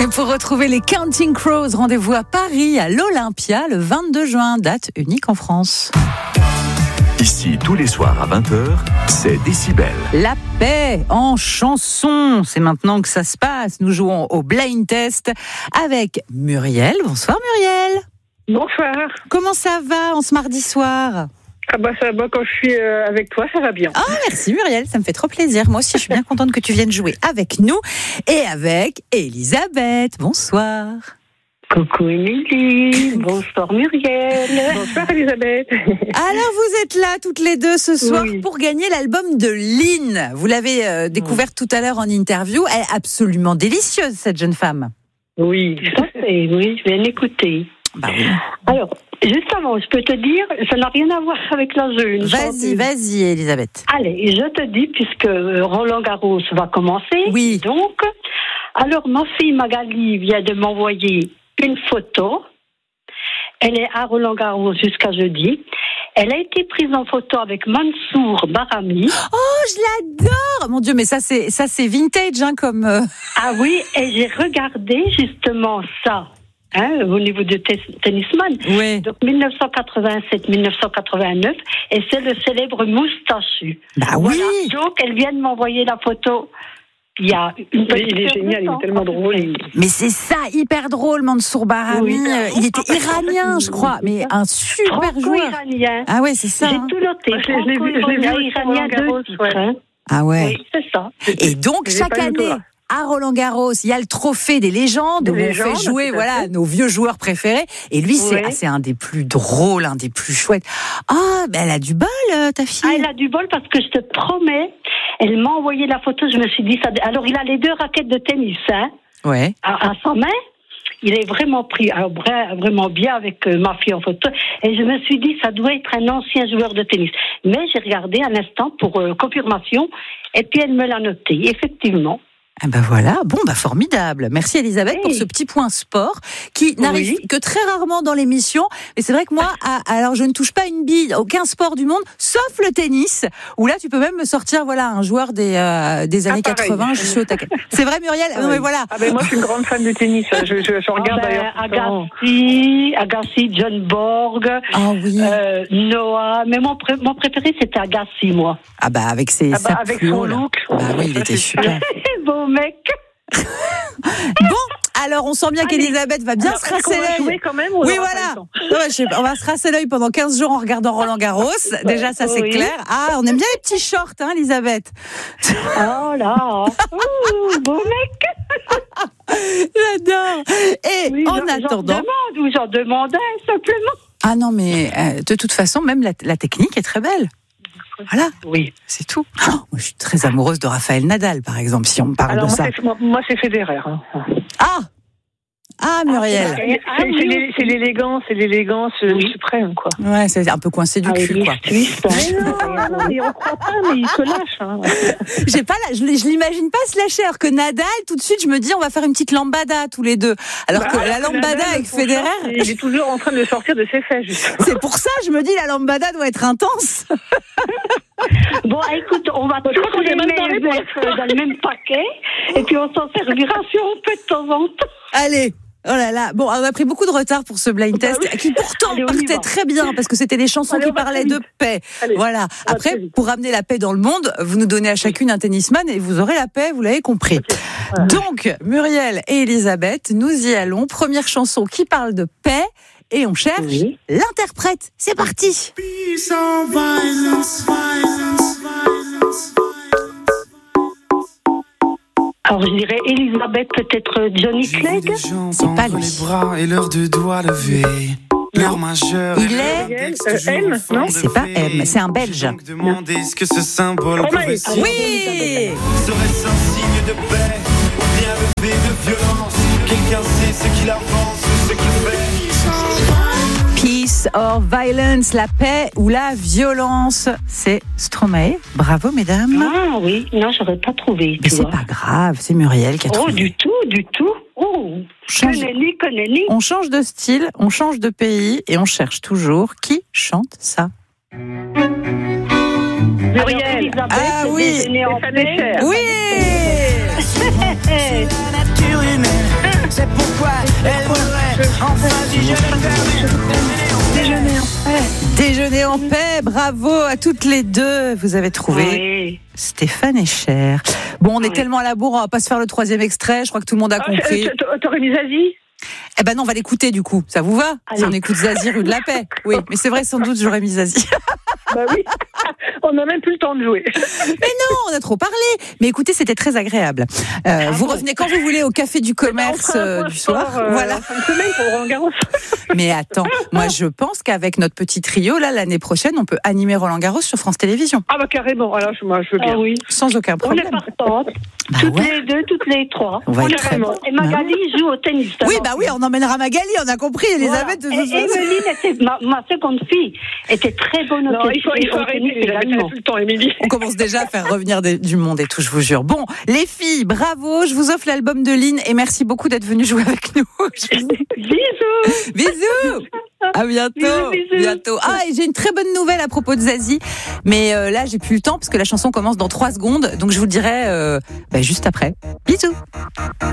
pour retrouver les Counting Crows, rendez-vous à Paris, à l'Olympia, le 22 juin, date unique en France. Ici, tous les soirs à 20h, c'est Décibel. La paix en chanson, c'est maintenant que ça se passe. Nous jouons au blind test avec Muriel. Bonsoir Muriel. Bonsoir. Comment ça va en ce mardi soir ? Ah bah ça va, quand je suis avec toi, ça va bien. Ah merci Muriel, ça me fait trop plaisir. Moi aussi, je suis bien contente que tu viennes jouer avec nous et avec Elisabeth. Bonsoir. Coucou Émilie, bonsoir Muriel. Bonsoir Elisabeth. Alors vous êtes là toutes les deux ce soir pour gagner l'album de Lynn. Vous l'avez découverte tout à l'heure en interview. Elle est absolument délicieuse cette jeune femme. Oui, tout à fait, oui, je viens l'écouter. Bah oui. Alors, juste avant, je peux te dire, ça n'a rien à voir avec la jeune. Vas-y Elisabeth. Allez, je te dis, puisque Roland Garros va commencer. Oui. Donc, alors ma fille Magali vient de m'envoyer une photo. Elle est à Roland Garros jusqu'à jeudi. Elle a été prise en photo avec Mansour Barami. Oh, je l'adore. Mon Dieu, mais ça c'est vintage hein, comme. Ah oui, et j'ai regardé justement ça. Au niveau de tennisman. Oui. Donc 1987-1989, et c'est le célèbre moustachu. Bah voilà. oui. Donc elle vient de m'envoyer la photo. Il y a une petite. Il est génial, il est tellement drôle. Mais c'est ça, hyper drôle, Mansour Barami. Oui. Il était iranien, je crois, mais un super joueur. Franco-iranien. Ah ouais, c'est ça. J'ai hein. tout noté. Je l'ai vu Franco-iranien, deux titres. Hein. Ah ouais. Oui, c'est ça. Et donc J'ai chaque pas eu le année. droit. À Roland-Garros, il y a le trophée des légendes où on fait jouer nos vieux joueurs préférés. Et lui, c'est un des plus drôles, un des plus chouettes. Ah, ben elle a du bol, ta fille. Ah, elle a du bol parce que je te promets, elle m'a envoyé la photo, je me suis dit ça. Alors, il a les deux raquettes de tennis, hein. Ouais. À sa main. Il est vraiment pris, vraiment bien avec ma fille en photo. Et je me suis dit, ça doit être un ancien joueur de tennis. Mais j'ai regardé un instant pour confirmation. Et puis, elle me l'a noté. Effectivement. Ah ben voilà, bon bah formidable. Merci Elisabeth pour ce petit point sport qui n'arrive que très rarement dans l'émission. Mais c'est vrai que moi, alors je ne touche pas une bille, aucun sport du monde, sauf le tennis, où là tu peux même me sortir un joueur des années 80. Je suis au taquet. C'est vrai Muriel. Non, mais voilà. Ah ben moi je suis une grande fan de tennis. Je regarde d'ailleurs. Agassi, John Borg, Noah. Mais mon préféré c'était Agassi, moi. Ah bah avec ses avec son look. Bah oui, il était super. Beau mec. Bon, alors on sent bien qu'Elisabeth va bien se rasser l'œil. Quand même, oui, voilà. On va se rasser l'œil pendant 15 jours en regardant Roland Garros. Déjà, ça c'est clair. Ah, on aime bien les petits shorts, hein, Elisabeth. Oh là. Beau mec. J'adore. Et en attendant. J'en demandais simplement. Ah non, mais de toute façon, même la technique est très belle. Voilà, oui, c'est tout. Oh, moi, je suis très amoureuse de Raphaël Nadal, par exemple, si on me parle de ça. Moi, c'est Federer. Hein. Ah, Muriel. C'est l'élégance suprême, quoi. Ouais, c'est un peu coincé du cul, quoi. Non, il ne croit pas, mais il se lâche. Hein. Je l'imagine pas se lâcher, alors que Nadal, tout de suite, je me dis, on va faire une petite lambada tous les deux. Alors que la lambada Nadal, avec Federer. Il est toujours en train de sortir de ses fesses, justement. C'est pour ça, je me dis, la lambada doit être intense. Bon, écoute, on va tous les mettre dans le même paquet, et puis on s'en servira si on peut de temps en temps. Allez. Oh là là, bon, on a pris beaucoup de retard pour ce blind test qui pourtant partait très bien parce que c'était des chansons qui parlaient de paix. Voilà. Après, pour ramener la paix dans le monde, vous nous donnez à chacune un tennisman et vous aurez la paix, vous l'avez compris. Okay. Voilà. Donc, Muriel et Elisabeth, nous y allons. Première chanson qui parle de paix et on cherche l'interprète. C'est parti. Peace or violence, violence, violence. Alors je dirais Elisabeth, peut-être Johnny Clegg. C'est pas lui. Et l'heure de doigts levés. L'heure majeure. Il est M, non ? C'est pas M, c'est un Belge. Demandez ce que ce symbole pouvait signifier. Oui. Serait-ce un signe de paix ou bien le fait de violence ? Quelqu'un sait ce qu'il avance ou ce qu'il fait. Peace or violence, la paix ou la violence, c'est Stromae. Bravo, mesdames. Ah oui, non, j'aurais pas trouvé. Mais c'est pas grave, c'est Muriel qui a trouvé. Oh, du tout. Oh, connais-ni. On change de style, on change de pays et on cherche toujours qui chante ça. Muriel. Ah oui. Oui. Oui. C'est déjeuner en paix. Bravo à toutes les deux. Vous avez trouvé Stéphane et Cher. Bon, on est tellement à la bourre, on va pas se faire le 3e extrait. Je crois que tout le monde a compris. T'aurais mis Zazie ? Eh ben non, on va l'écouter du coup. Ça vous va ? Si on écoute Zazie, rue de la Paix. Oui, mais c'est vrai, sans doute, j'aurais mis Zazie. Bah oui, on n'a même plus le temps de jouer. Mais non, on a trop parlé. Mais écoutez, c'était très agréable. Vous revenez quand vous voulez au Café du Commerce du soir. Voilà. Fin de semaine pour Roland-Garros. Mais attends, moi je pense qu'avec notre petit trio, là, l'année prochaine, on peut animer Roland-Garros sur France Télévisions. Ah bah carrément, alors moi je veux bien. Ah oui. Sans aucun problème. On est partantes. Toutes les deux, toutes les trois. On va être très Carrément. Et Magali joue au tennis. Oui, bah oui, on emmènera Magali, on a compris, Elisabeth. Voilà. Et Emeline était, ma seconde fille, était très bonne au tennis. Non, il faut arrêter, j'avais tout le temps, Émilie. On commence déjà à faire revenir du monde et tout, je vous jure. Bon, les filles, je vous offre l'album de Lynn et merci beaucoup d'être venues jouer avec nous. Bisous. Bisous. À bientôt. Bisous. Bientôt. Ah, et j'ai une très bonne nouvelle à propos de Zazie, mais là j'ai plus le temps parce que la chanson commence dans 3 secondes, donc je vous le dirai juste après. Bisous.